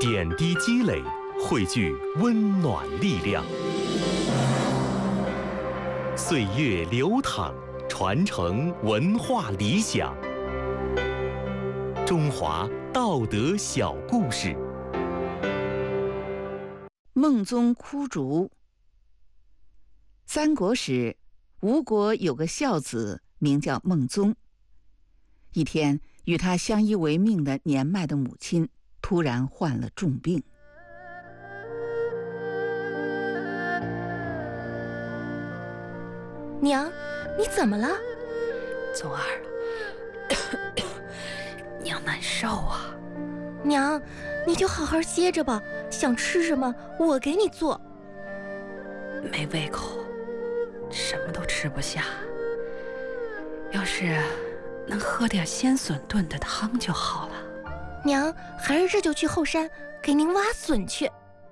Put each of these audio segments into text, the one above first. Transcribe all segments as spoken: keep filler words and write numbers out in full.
点滴积累，汇聚温暖力量。岁月流淌，传承文化理想。中华道德小故事。 孟宗哭竹。三国时，吴国有个孝子名叫孟宗。一天，与他相依为命的年迈的母亲突然患了重病。 娘，你怎么了？ 宗儿，娘难受啊。 娘，你就好好歇着吧，想吃什么我给你做。 没胃口，什么都吃不下。要是能喝点鲜笋炖的汤就好了。 娘，孩儿这就去后山给您挖笋去。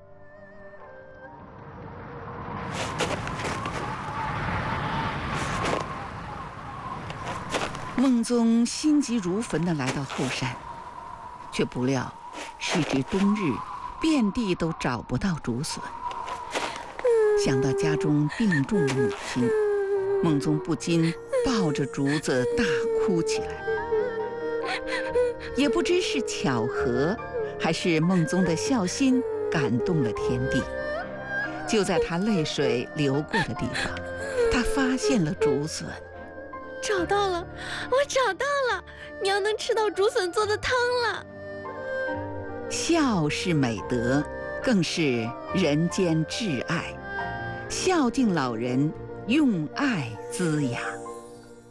孟宗心急如焚地来到后山，却不料时值冬日，遍地都找不到竹笋。想到家中病重的母亲，孟宗不禁抱着竹子大哭起来。也不知是巧合，还是孟宗的孝心感动了天地。就在他泪水流过的地方，他发现了竹笋。 找到了，我找到了，娘能吃到竹笋做的汤了。 孝是美德，更是人间挚爱。孝敬老人，用爱滋养。